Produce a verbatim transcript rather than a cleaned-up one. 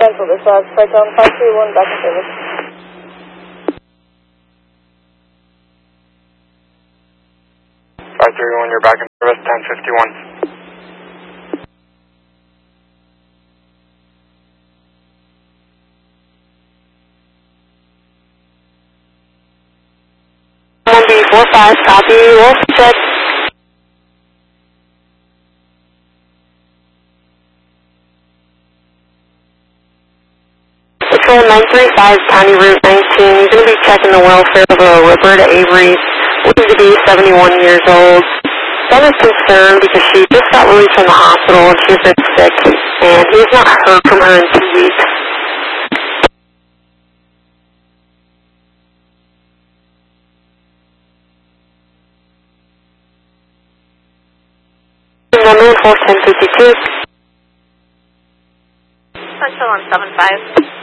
Cancel this last flight on five three one, back in service. five three one, you're back in service, ten fifty-one. one B four five, copy, Wolf said. Patrol nine three five, County Route nineteen, you're going to be checking the welfare of a Roberta Avery, looking to be seventy-one years old. Son is concerned because she just got released from the hospital and she's been sick, and he's not heard from her in two weeks. Number four ten fifty-two. Central on seven five.